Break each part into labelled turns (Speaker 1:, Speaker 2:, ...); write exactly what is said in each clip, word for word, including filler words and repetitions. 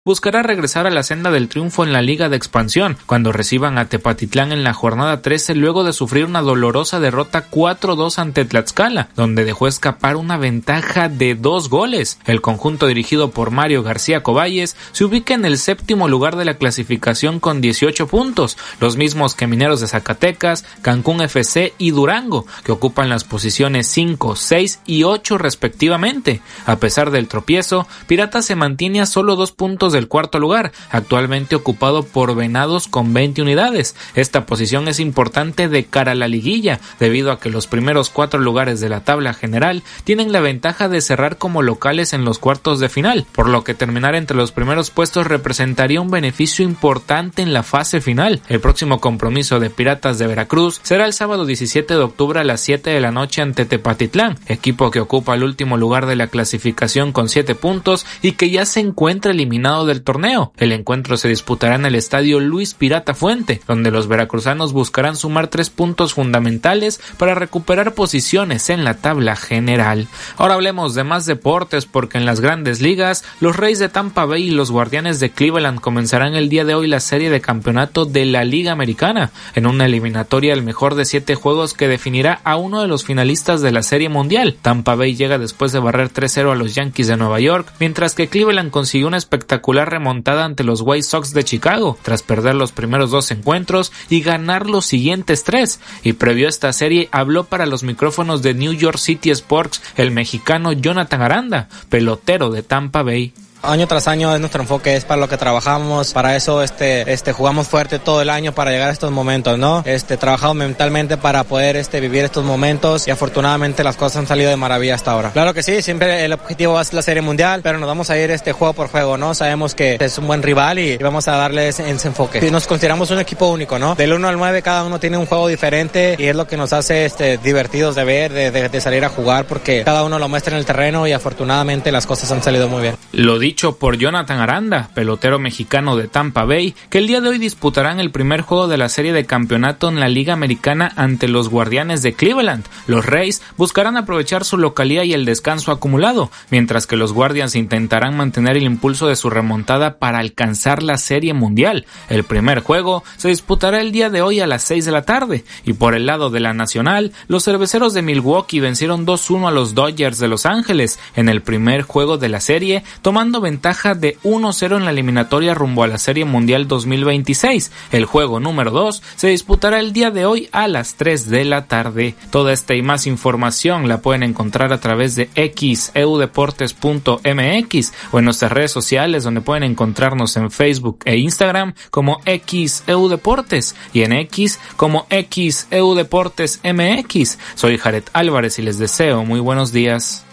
Speaker 1: buscará regresar a la senda del triunfo en la Liga de Expansión, cuando reciban a Tepatitlán en la jornada trece luego de sufrir una dolorosa derrota cuatro dos ante Tlaxcala, donde dejó escapar una ventaja de dos goles. El conjunto dirigido por Mario García Coballes se ubica en el séptimo lugar de la clasificación con dieciocho puntos, los mismos que Mineros de Zacatecas, Cancún F C y Durango, que ocupan las posiciones cinco, seis y ocho respectivamente. A pesar del tropiezo, Piratas se mantiene a solo dos puntos del cuarto lugar, actualmente ocupado por Venados con veinte unidades. Esta posición es importante de cara a la liguilla, debido a que los primeros cuatro lugares de la tabla general tienen la ventaja de cerrar como locales en los cuartos de final, por lo que terminar entre los primeros puestos representaría un beneficio importante en la fase final. El próximo compromiso de Piratas de Veracruz será el sábado diecisiete de octubre a las siete de la noche ante Tepatitlán, equipo que ocupa el último lugar de la clasificación con siete puntos y que ya se encuentra eliminado del torneo. El encuentro se disputará en el estadio Luis Pirata Fuente, donde los veracruzanos buscarán sumar tres puntos fundamentales para recuperar posiciones en la tabla general. Ahora hablemos de más deportes, porque en las grandes ligas, los Reyes de Tampa Bay y los Guardianes de Cleveland comenzarán el día de hoy la serie de campeonato de la Liga Americana, en una eliminatoria al mejor de siete juegos que definirá a uno de los finalistas de la Serie Mundial. Tampa Bay llega después de barrer tres cero a los Yankees de Nueva York, mientras que Cleveland consiguió una espectacular remontada ante los White Sox de Chicago, tras perder los primeros dos encuentros y ganar los siguientes tres. Y previo a esta serie habló para los micrófonos de New York City Sports el mexicano Jonathan Aranda, pelotero de Tampa Bay.
Speaker 2: Año tras año es nuestro enfoque, es para lo que trabajamos, para eso este este jugamos fuerte todo el año para llegar a estos momentos, ¿no? Este trabajamos mentalmente para poder este vivir estos momentos y afortunadamente las cosas han salido de maravilla hasta ahora. Claro que sí, siempre el objetivo es la Serie Mundial, pero nos vamos a ir este juego por juego, ¿no? Sabemos que es un buen rival y vamos a darle ese, ese enfoque. Nos consideramos un equipo único, ¿no? Del uno al nueve cada uno tiene un juego diferente y es lo que nos hace este divertidos de ver, de, de, de salir a jugar, porque cada uno lo muestra en el terreno y afortunadamente las cosas han salido muy bien.
Speaker 1: Lo dicho por Jonathan Aranda, pelotero mexicano de Tampa Bay, que el día de hoy disputarán el primer juego de la serie de campeonato en la Liga Americana ante los Guardianes de Cleveland. Los Rays buscarán aprovechar su localía y el descanso acumulado, mientras que los Guardians intentarán mantener el impulso de su remontada para alcanzar la Serie Mundial. El primer juego se disputará el día de hoy a las seis de la tarde, y por el lado de la Nacional, los cerveceros de Milwaukee vencieron dos uno a los Dodgers de Los Ángeles en el primer juego de la serie, tomando ventaja de uno cero en la eliminatoria rumbo a la Serie Mundial dos mil veintiséis. El juego número dos se disputará el día de hoy a las tres de la tarde. Toda esta y más información la pueden encontrar a través de x e u deportes punto m x o en nuestras redes sociales, donde pueden encontrarnos en Facebook e Instagram como X E U Deportes y en X como X E U Deportes M X. Soy Jared Álvarez y les deseo muy buenos días.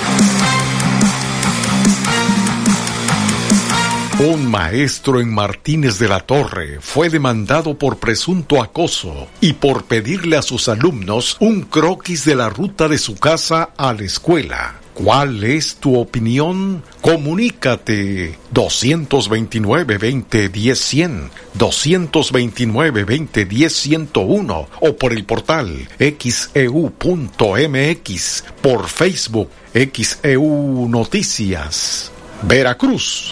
Speaker 3: Un maestro en Martínez de la Torre fue demandado por presunto acoso y por pedirle a sus alumnos un croquis de la ruta de su casa a la escuela. ¿Cuál es tu opinión? Comunícate dos dos nueve, veinte, diez, cien, dos dos nueve, veinte, diez, ciento uno o por el portal x e u punto m x, por Facebook X E U Noticias. Veracruz.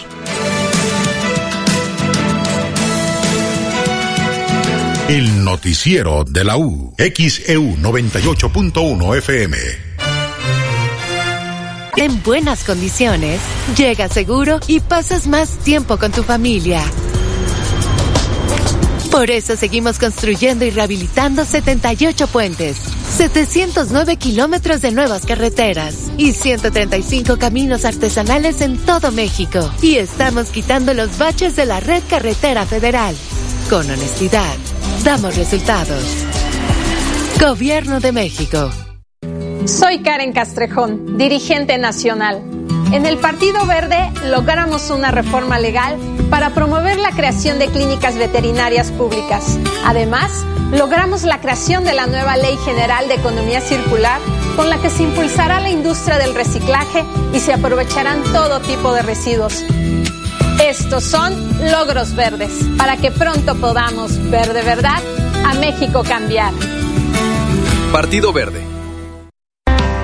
Speaker 4: El noticiero de la U. X E U noventa y ocho punto uno F M.
Speaker 5: En buenas condiciones, llegas seguro y pasas más tiempo con tu familia. Por eso seguimos construyendo y rehabilitando setenta y ocho puentes, setecientos nueve kilómetros de nuevas carreteras y ciento treinta y cinco caminos artesanales en todo México. Y estamos quitando los baches de la red carretera federal. Con honestidad, damos resultados. Gobierno de México.
Speaker 6: Soy Karen Castrejón, dirigente nacional. En el Partido Verde logramos una reforma legal para promover la creación de clínicas veterinarias públicas. Además, logramos la creación de la nueva Ley General de Economía Circular, con la que se impulsará la industria del reciclaje y se aprovecharán todo tipo de residuos. Estos son logros verdes, para que pronto podamos ver de verdad a México cambiar.
Speaker 7: Partido Verde.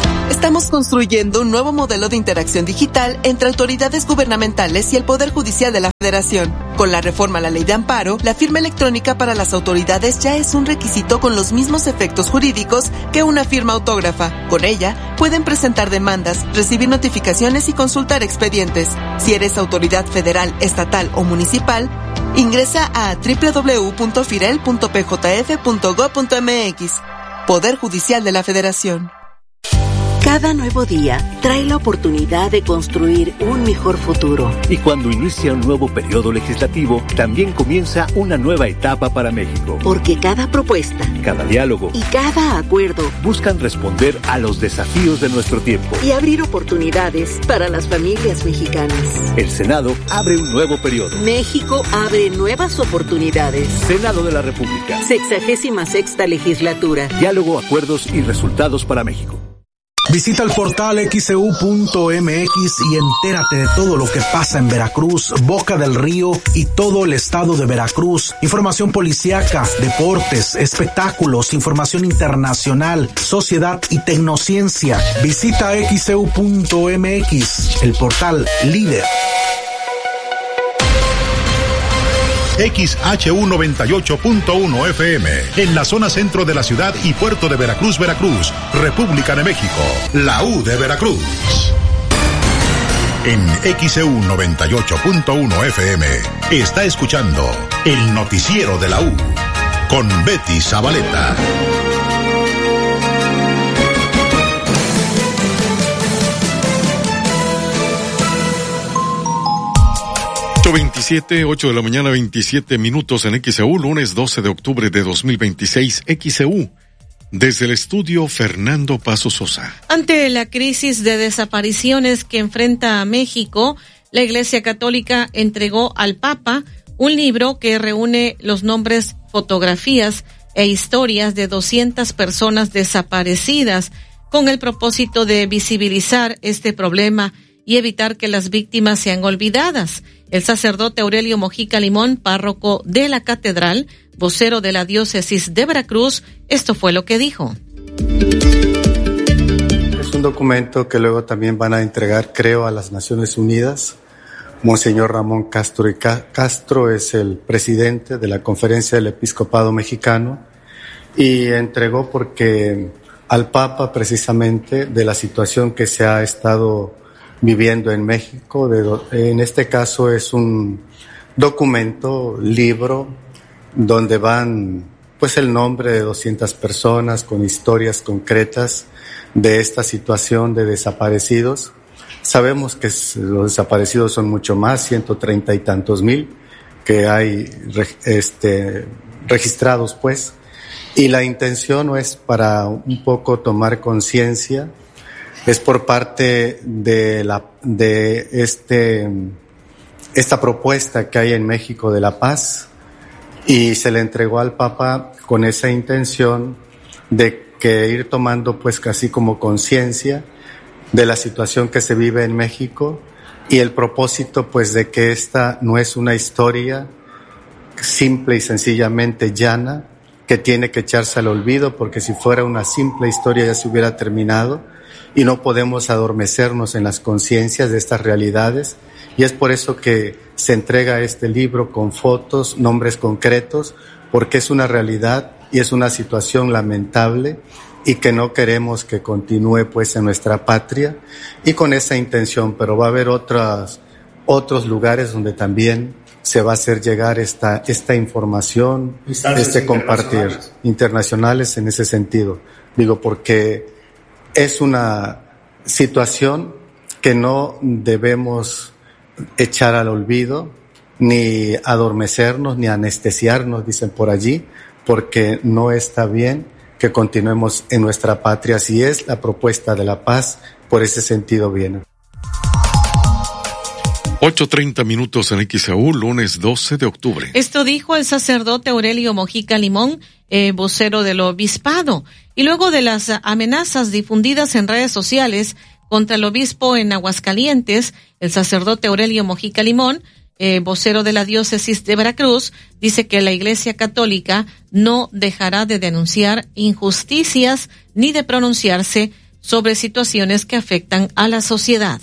Speaker 7: Estamos construyendo un nuevo modelo de interacción digital entre autoridades gubernamentales y el Poder Judicial de la Federación. Con la reforma a la Ley de Amparo, la firma electrónica para las autoridades ya es un requisito con los mismos efectos jurídicos que una firma autógrafa. Con ella, pueden presentar demandas, recibir notificaciones y consultar expedientes. Si eres autoridad federal, estatal o municipal, ingresa a doble u doble u doble u punto firel punto p j f punto gob punto m x. Poder Judicial de la Federación.
Speaker 8: Cada nuevo día trae la oportunidad de construir un mejor futuro.
Speaker 9: Y cuando inicia un nuevo periodo legislativo, también comienza una nueva etapa para México.
Speaker 8: Porque cada propuesta,
Speaker 9: cada diálogo
Speaker 8: y cada acuerdo
Speaker 9: buscan responder a los desafíos de nuestro tiempo
Speaker 8: y abrir oportunidades para las familias mexicanas.
Speaker 9: El Senado abre un nuevo periodo.
Speaker 8: México abre nuevas oportunidades.
Speaker 9: Senado de la República.
Speaker 8: Sexagésima sexta legislatura.
Speaker 9: Diálogo, acuerdos y resultados para México.
Speaker 10: Visita el portal equis e u punto eme equis y entérate de todo lo que pasa en Veracruz, Boca del Río y todo el estado de Veracruz. Información policíaca, deportes, espectáculos, información internacional, sociedad y tecnociencia. Visita equis e u punto eme equis, el portal líder.
Speaker 4: X H U noventa y ocho punto uno F M, en la zona centro de la ciudad y puerto de Veracruz, Veracruz, República de México, la U de Veracruz. En X E U noventa y ocho punto uno F M, está escuchando el noticiero de la U, con Betty Zabaleta.
Speaker 3: ocho veintisiete, ocho de la mañana, veintisiete minutos en X E U, lunes doce de octubre de dos mil veintiséis, X E U. Desde el estudio, Fernando Paso Sosa.
Speaker 11: Ante la crisis de desapariciones que enfrenta a México, la Iglesia Católica entregó al Papa un libro que reúne los nombres, fotografías e historias de doscientas personas desaparecidas con el propósito de visibilizar este problema y evitar que las víctimas sean olvidadas. El sacerdote Aurelio Mojica Limón, párroco de la catedral, vocero de la diócesis de Veracruz, esto fue lo que dijo.
Speaker 12: Es un documento que luego también van a entregar, creo, a las Naciones Unidas. Monseñor Ramón Castro y Castro es el presidente de la Conferencia del Episcopado Mexicano y entregó porque al Papa precisamente de la situación que se ha estado viviendo en México. De, en este caso es un documento, libro, donde van pues el nombre de doscientas personas con historias concretas de esta situación de desaparecidos. Sabemos que los desaparecidos son mucho más, ciento treinta y tantos mil que hay este, registrados pues, y la intención no es para un poco tomar conciencia, es por parte de la de este esta propuesta que hay en México de la paz, y se le entregó al Papa con esa intención de que ir tomando pues casi como conciencia de la situación que se vive en México y el propósito pues de que esta no es una historia simple y sencillamente llana que tiene que echarse al olvido, porque si fuera una simple historia ya se hubiera terminado. Y no podemos adormecernos en las conciencias de estas realidades, y es por eso que se entrega este libro con fotos, nombres concretos, porque es una realidad y es una situación lamentable y que no queremos que continúe pues en nuestra patria, y con esa intención, pero va a haber otras, otros lugares donde también se va a hacer llegar esta, esta información, este compartir, internacionales en ese sentido. Digo, porque es una situación que no debemos echar al olvido, ni adormecernos, ni anestesiarnos, dicen por allí, porque no está bien que continuemos en nuestra patria, si es la propuesta de la paz, por ese sentido viene.
Speaker 3: ocho treinta minutos en X E U, lunes doce de octubre.
Speaker 11: Esto dijo el sacerdote Aurelio Mojica Limón, eh, vocero del obispado. Y luego de las amenazas difundidas en redes sociales contra el obispo en Aguascalientes, el sacerdote Aurelio Mojica Limón, eh, vocero de la diócesis de Veracruz, dice que la Iglesia Católica no dejará de denunciar injusticias ni de pronunciarse sobre situaciones que afectan a la sociedad.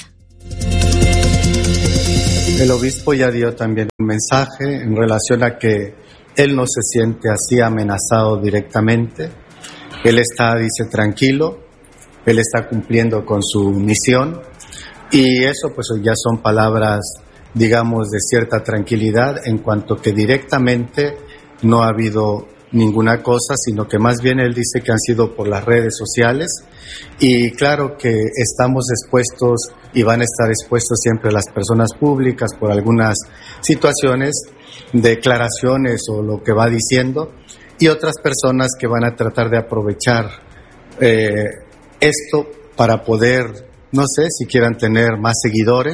Speaker 12: El obispo ya dio también un mensaje en relación a que él no se siente así amenazado directamente. Él está, dice, tranquilo, él está cumpliendo con su misión y eso pues ya son palabras, digamos, de cierta tranquilidad en cuanto que directamente no ha habido ninguna cosa, sino que más bien él dice que han sido por las redes sociales y claro que estamos expuestos y van a estar expuestos siempre las personas públicas por algunas situaciones, declaraciones o lo que va diciendo y otras personas que van a tratar de aprovechar eh, esto para poder, no sé, si quieran tener más seguidores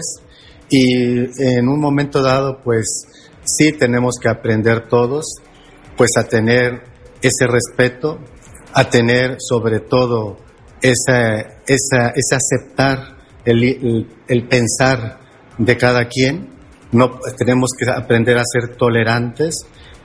Speaker 12: y en un momento dado pues sí tenemos que aprender todos pues a tener ese respeto, a tener sobre todo esa, esa, ese aceptar el, el, el pensar de cada quien. No, tenemos que aprender a ser tolerantes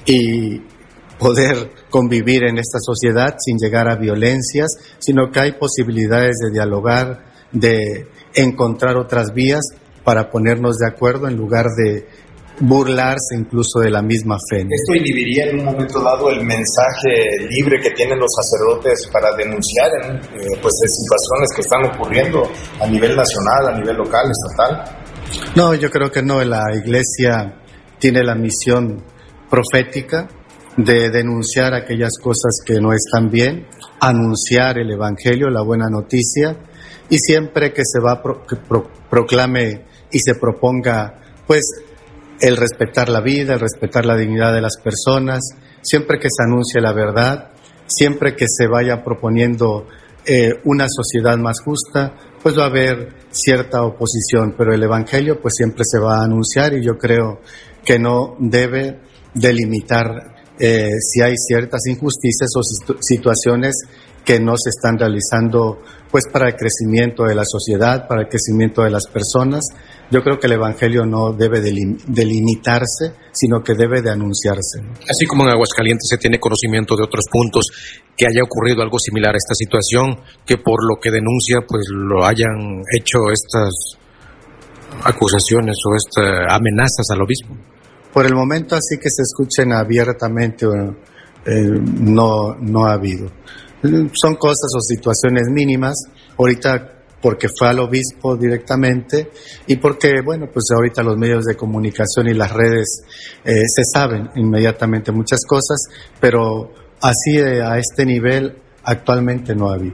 Speaker 12: y poder convivir en esta sociedad sin llegar a violencias, sino que hay posibilidades de dialogar, de encontrar otras vías para ponernos de acuerdo en lugar de burlarse incluso de la misma fe, ¿no?
Speaker 13: ¿Esto inhibiría en un momento dado el mensaje libre que tienen los sacerdotes para denunciar en, eh, pues, de situaciones que están ocurriendo a nivel nacional, a nivel local, estatal?
Speaker 12: No, yo creo que no. La Iglesia tiene la misión profética de denunciar aquellas cosas que no están bien, anunciar el Evangelio, la buena noticia, y siempre que se va pro, que pro, proclame y se proponga, pues, el respetar la vida, el respetar la dignidad de las personas, siempre que se anuncie la verdad, siempre que se vaya proponiendo eh, una sociedad más justa, pues va a haber cierta oposición, pero el Evangelio pues siempre se va a anunciar y yo creo que no debe delimitar eh, si hay ciertas injusticias o situaciones que no se están realizando pues para el crecimiento de la sociedad, para el crecimiento de las personas. Yo creo que el Evangelio no debe delimitarse, sino que debe de anunciarse.
Speaker 14: Así como en Aguascalientes se tiene conocimiento de otros puntos que haya ocurrido algo similar a esta situación, que por lo que denuncia pues lo hayan hecho estas acusaciones o estas amenazas al obispo.
Speaker 12: Por el momento así que se escuchen abiertamente eh, no, no ha habido. Son cosas o situaciones mínimas, ahorita porque fue al obispo directamente y porque, bueno, pues ahorita los medios de comunicación y las redes eh, se saben inmediatamente muchas cosas, pero así eh, a este nivel actualmente no ha habido.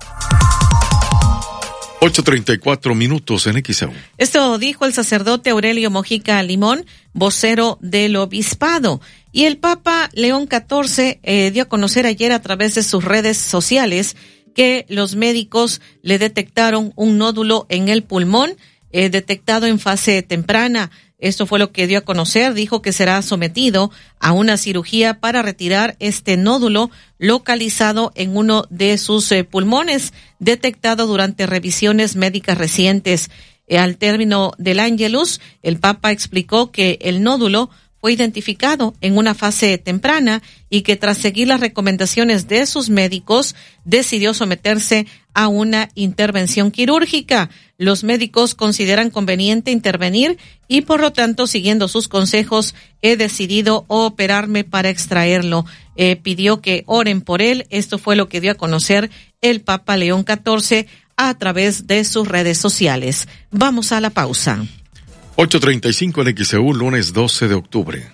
Speaker 3: ocho treinta y cuatro minutos en X E U.
Speaker 11: Esto dijo el sacerdote Aurelio Mojica Limón, vocero del obispado. Y el Papa León catorce eh, dio a conocer ayer a través de sus redes sociales que los médicos le detectaron un nódulo en el pulmón, eh, detectado en fase temprana. Esto fue lo que dio a conocer. Dijo que será sometido a una cirugía para retirar este nódulo localizado en uno de sus eh, pulmones, detectado durante revisiones médicas recientes. Eh, al término del Ángelus, el Papa explicó que el nódulo fue identificado en una fase temprana y que tras seguir las recomendaciones de sus médicos decidió someterse a una intervención quirúrgica. Los médicos consideran conveniente intervenir y por lo tanto, siguiendo sus consejos, he decidido operarme para extraerlo. Eh, pidió que oren por él. Esto fue lo que dio a conocer el Papa León catorce a través de sus redes sociales. Vamos a la pausa.
Speaker 3: ocho treinta y cinco en X E U, lunes doce de octubre.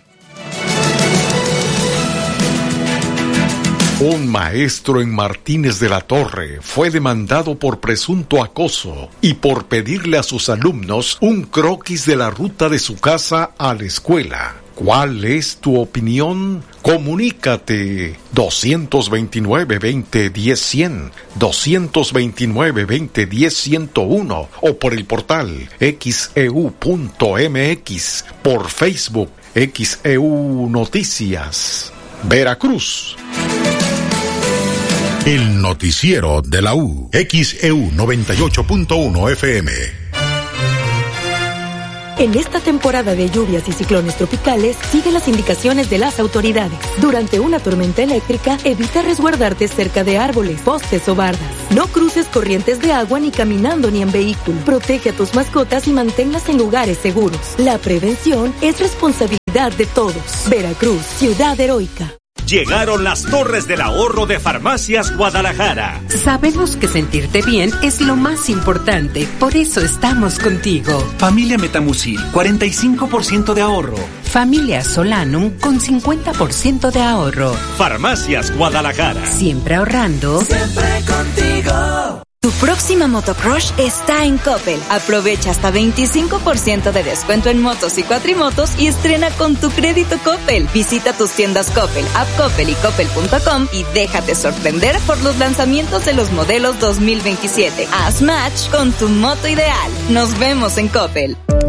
Speaker 3: Un maestro en Martínez de la Torre fue demandado por presunto acoso y por pedirle a sus alumnos un croquis de la ruta de su casa a la escuela. ¿Cuál es tu opinión? Comunícate dos veintinueve, veinte, diez, cien, dos veintinueve, veinte, diez, ciento uno o por el portal X E U punto M X, por Facebook X E U Noticias. Veracruz.
Speaker 4: El noticiero de la U, X E U noventa y ocho punto uno F M.
Speaker 15: En esta temporada de lluvias y ciclones tropicales, sigue las indicaciones de las autoridades. Durante una tormenta eléctrica, evita resguardarte cerca de árboles, postes o bardas. No cruces corrientes de agua ni caminando ni en vehículo. Protege a tus mascotas y manténlas en lugares seguros. La prevención es responsabilidad de todos. Veracruz, ciudad heroica.
Speaker 16: Llegaron las Torres del Ahorro de Farmacias Guadalajara.
Speaker 17: Sabemos que sentirte bien es lo más importante, por eso estamos contigo.
Speaker 18: Familia Metamucil, cuarenta y cinco por ciento de ahorro.
Speaker 17: Familia Solanum con cincuenta por ciento de ahorro.
Speaker 16: Farmacias Guadalajara.
Speaker 17: Siempre ahorrando.
Speaker 19: Siempre contigo. Tu próxima motocrush está en Coppel. Aprovecha hasta veinticinco por ciento de descuento en motos y cuatrimotos y estrena con tu crédito Coppel. Visita tus tiendas Coppel, App Coppel y Coppel punto com y déjate sorprender por los lanzamientos de los modelos dos mil veintisiete. Haz match con tu moto ideal. Nos vemos en Coppel.